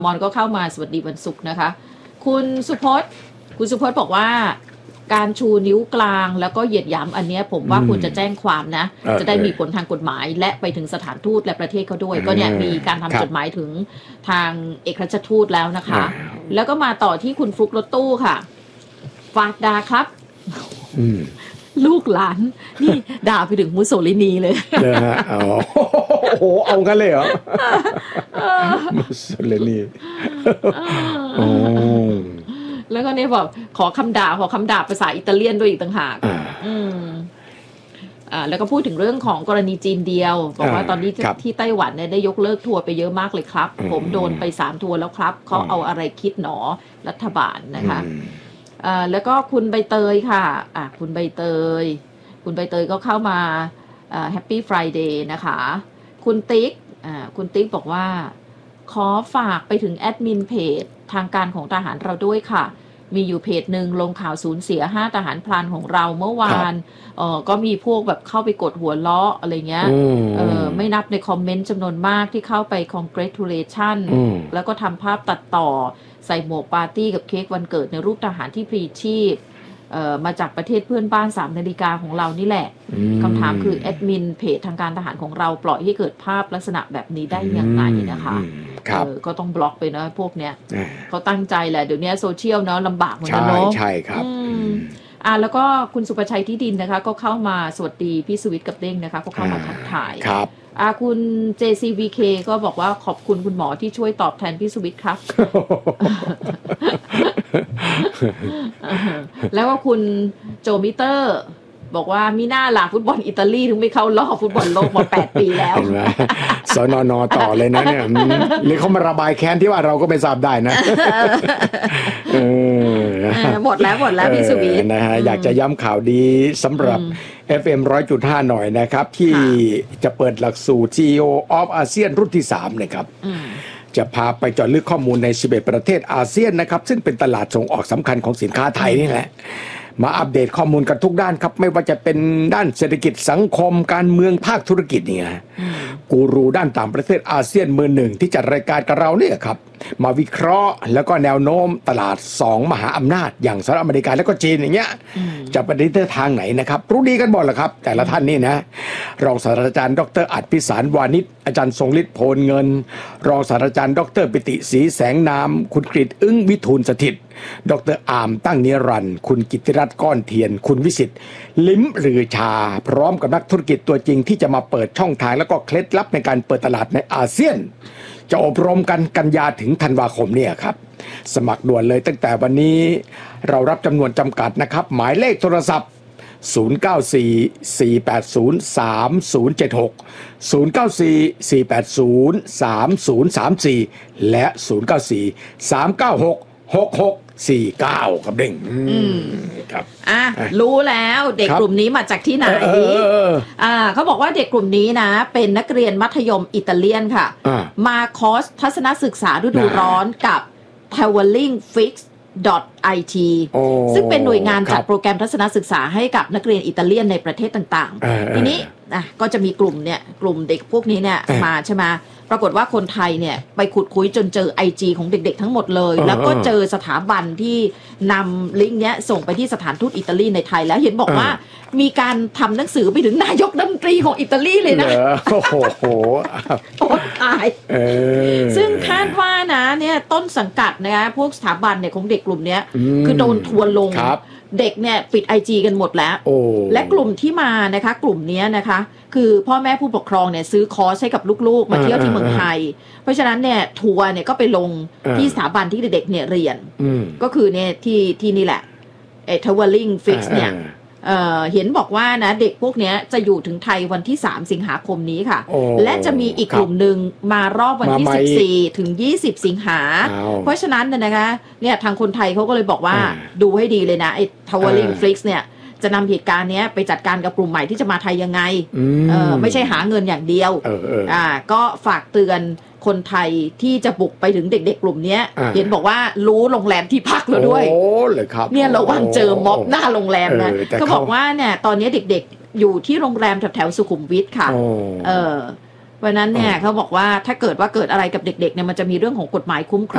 มอนก็เข้ามาสวัสดีวันศุกร์นะคะคุณสุพจน์บอกว่าการชูนิ้วกลางแล้วก็เหยียดหยามอันนี้ผมว่าควรจะแจ้งความนะจะได้มีผลทางกฎหมายและไปถึงสถานทูตและประเทศเขาด้วยก็เนี่ยมีการทำจดหมายถึงทางเอกอัครราชทูตแล้วนะคะแล้วก็มาต่อที่คุณฟลุกรถตู้ค่ะฝากด่าครับลูกหลานนี่ด่าไปถึงมุสโสลินีเลยนะฮะโอ้โหเอากันเลยเหรอมุสโสลินีแล้วก็เนี่ยบอกขอคำด่าภาษาอิตาเลียนด้วยอีกต่างหากแล้วก็พูดถึงเรื่องของกรณีจีนเดียวบอกว่าตอนนี้ที่ไต้หวันเนี่ยได้ยกเลิกทัวร์ไปเยอะมากเลยครับผมโดนไป3ทัวร์แล้วครับเขาเอาอะไรคิดหนอรัฐบาลนะคะแล้วก็คุณใบเตยค่ะคุณใบเตยก็เข้ามาแฮปปี้ฟรายเดย์นะคะคุณติ๊กบอกว่าขอฝากไปถึงแอดมินเพจทางการของทหารเราด้วยค่ะมีอยู่เพจหนึ่งลงข่าวสูญเสีย5ทหารพรานของเราเมื่อวานก็มีพวกแบบเข้าไปกดหัวล้ออะไรเงี้ยไม่นับในคอมเมนต์จำนวนมากที่เข้าไป congratulation แล้วก็ทำภาพตัดต่อใส่หมวกปาร์ตี้กับเค้กวันเกิดในรูปทหารที่พลีชีพมาจากประเทศเพื่อนบ้าน3 นาฬิกาของเรานี่แหละคำถามคือแอดมินเพจทางการทหารของเราปล่อยให้เกิดภาพลักษณะแบบนี้ได้ยังไงนะคะก็ต้องบล็อกไปนะพวกเนี้ยเขาตั้งใจแหละเดี๋ยวนี้โซเชียลเนาะลำบากเหมือนกันเนาะใช่ครับแล้วก็คุณสุประชัยที่ดินนะคะก็เข้ามาสวัสดีพี่สวิทย์กับเด้งนะคะก็เข้ามาทักทายครับคุณ JCVK ก็บอกว่าขอบคุณคุณหมอที่ช่วยตอบแทนพี่สวิทย์ครับ แล้วก็คุณโจมิเตอร์บอกว่ามีหน้าหลักฟุตบอลอิตาลีถึงไม่เข้ารอบฟุตบอลโลกมา8 ปีแล้วสนนต่อเลยนะเนี่ยหรือเขามาระบายแค้นที่ว่าเราก็ไม่ทราบได้นะหมดแล้วพี่สุวิทย์นะฮะอยากจะย้ำข่าวดีสำหรับ FM 100.5 หน่อยนะครับที่จะเปิดหลักสูตร CEO of ASEAN รุ่นที่3นะครับจะพาไปเจาะลึกข้อมูลใน11ประเทศอาเซียนนะครับซึ่งเป็นตลาดส่งออกสำคัญของสินค้าไทยนี่แหละมาอัปเดตข้อมูลกันทุกด้านครับไม่ว่าจะเป็นด้านเศรษฐกิจสังคมการเมืองภาคธุรกิจเนี่ยกูรูด้านต่างประเทศอาเซียนมือหนึ่งที่จัดรายการกับเราเนี่ยครับมาวิเคราะห์แล้วก็แนวโน้มตลาด2 มหาอำนาจอย่างสหรัฐอเมริกาและก็จีนอย่างเงี้ยจะไปในทิศทางไหนนะครับรู้ดีกันหมดแหละครับแต่ละท่านนี่นะรองศาสตราจารย์ดร.อัจพิสารวานิชอาจารย์ทรงฤทธิ์โพลเงินรองศาสตราจารย์ดร.ปิติศรีแสงนามคุณกฤษอึ้งวิทูลสถิตดร.อามตั้งนิรันดร์คุณกิตติรัตน์ก้อนเทียนคุณวิสิทธิ์ลิ้มลือชาพร้อมกับนักธุรกิจตัวจริงที่จะมาเปิดช่องทางแล้วก็เคล็ดลับในการเปิดตลาดในอาเซียนจะอบรมกันยาถึงธันวาคมเนี่ยครับสมัครด่วนเลยตั้งแต่วันนี้เรารับจำนวนจำกัดนะครับหมายเลขโทรศัพท์0944803076 0944803034และ0943966649ครับเด้งครับรู้แล้วเด็กกลุ่มนี้มาจากที่ไหนเขาบอกว่าเด็กกลุ่มนี้นะเป็นนักเรียนมัธยมอิตาเลียนค่ะมาคอร์สทัศนศึกษาฤดูร้อนกับ Traveling Fix .it ซึ่งเป็นหน่วยงานจัดโปรแกรมทัศนศึกษาให้กับนักเรียนอิตาเลียนในประเทศต่างๆทีนี้ก็จะมีกลุ่มเด็กพวกนี้เนี่ยมาใช่ไหมปรากฏว่าคนไทยเนี่ยไปขุดคุยจนเจอ IG ของเด็กๆทั้งหมดเลยแล้วก็เจอสถาบันที่นำลิงก์เนี้ยส่งไปที่สถานทูตอิตาลีในไทยแล้วเห็นบอกว่ามีการทำหนังสือไปถึงนายกรัฐมนตรีของอิตาลีเลยนะโอ้โหโอ้ตายซึ่งคาดว่านะเนี่ยต้นสังกัดนะพวกสถาบันเนี่ยของเด็กกลุ่มนี้คือโดนทัวร์ลงเด็กเนี่ยปิด IG กันหมดแล้วและกลุ่มที่มานะคะกลุ่มนี้นะคะคือพ่อแม่ผู้ปกครองเนี่ยซื้อคอร์สให้กับลูกๆมาเที่ยวที่เมืองไทยเพราะฉะนั้นเนี่ยทัวร์เนี่ยก็ไปลงที่สถาบันที่เด็กๆเนี่ยเรียนก็คือเนี่ยที่นี่แหละTraveling Fix เนี่ยเห็นบอกว่านะเด็กพวกนี้จะอยู่ถึงไทยวันที่3 สิงหาคมนี้ค่ะและจะมีอีกกลุ่มหนึ่งมารอบวันที่14 ถึง 20 สิงหาเพราะฉะนั้นนะคะเนี่ยทางคนไทยเขาก็เลยบอกว่าดูให้ดีเลยนะไอ้ Traveling Fix เนี่ยจะนำเหตุการณ์นี้ไปจัดการกับกลุ่มใหม่ที่จะมาไทยยังไงไม่ใช่หาเงินอย่างเดียวก็ฝากเตือนคนไทยที่จะบุกไปถึงเด็กๆกลุ่มนี้เห็นบอกว่ารู้โรงแรมที่พักแล้วด้วยเลยครับเนี่ยระวังเจอม็อบหน้าโรงแรมนะเขาบอกว่าเนี่ยตอนนี้เด็กๆอยู่ที่โรงแรมแถวสุขุมวิทค่ะเพราะนั้นเนี่ยเขาบอกว่าถ้าเกิดว่าเกิดอะไรกับเด็กๆเนี่ยมันจะมีเรื่องของกฎหมายคุ้มครอง